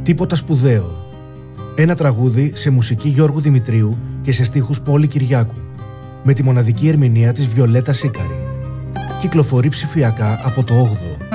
Τίποτα σπουδαίο. Ένα τραγούδι σε μουσική Γιώργου Δημητρίου και σε στίχους Πόλη Κυριάκου, με τη μοναδική ερμηνεία της Βιολέτα Σίκαρη. Κυκλοφορεί ψηφιακά από το 8ο.